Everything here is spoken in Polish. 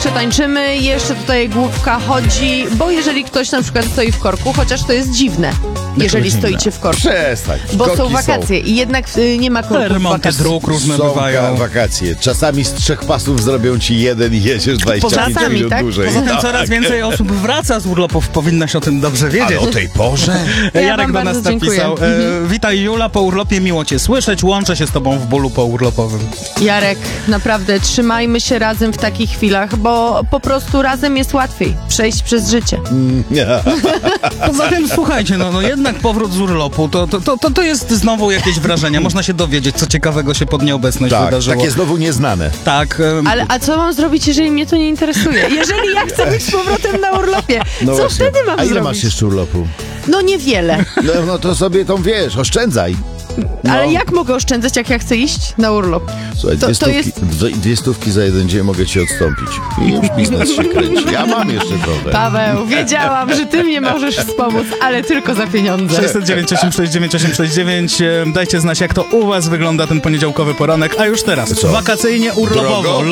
jeszcze tańczymy, jeszcze tutaj główka chodzi, bo jeżeli ktoś na przykład stoi w korku, chociaż to jest dziwne, jeżeli stoicie w korku. Przestań. Bo Korki są wakacje i jednak nie ma korków w Remonty wakacje. dróg różne Są bywają. wakacje. Czasami z 3 pasów zrobią ci jeden i jedziesz 25 Czasami, minut tak? dłużej. Poza tym coraz więcej osób wraca z urlopów, powinnaś o tym dobrze wiedzieć. Ale o tej porze? Ja Jarek wam do nas bardzo dziękuję. napisał. Witaj Jula, po urlopie miło cię słyszeć, łączę się z tobą w bólu pourlopowym. Jarek, naprawdę trzymajmy się razem w takich chwilach, bo po prostu razem jest łatwiej przejść przez życie. Poza tym słuchajcie, no jednak powrót z urlopu, to jest znowu jakieś wrażenie. Można się dowiedzieć, co ciekawego się pod nieobecność Tak, wydarzyło. takie znowu nieznane. Tak. Ale a co mam zrobić, jeżeli mnie to nie interesuje? Jeżeli ja chcę być z powrotem na urlopie, No co właśnie. wtedy mam A ile zrobić? masz jeszcze urlopu? No niewiele. No to sobie tą wiesz, oszczędzaj. Ale jak mogę oszczędzać, jak ja chcę iść na urlop? Słuchaj, To- to jest- dwie stówki za jeden dzień mogę ci odstąpić. I już biznes się kręci. Ja mam jeszcze trochę. Paweł, wiedziałam, że ty mnie możesz wspomóc, ale tylko za pieniądze. 609 869 869. Dajcie znać, jak to u was wygląda ten poniedziałkowy poranek. A już teraz, Co? wakacyjnie, urlopowo. Drogo?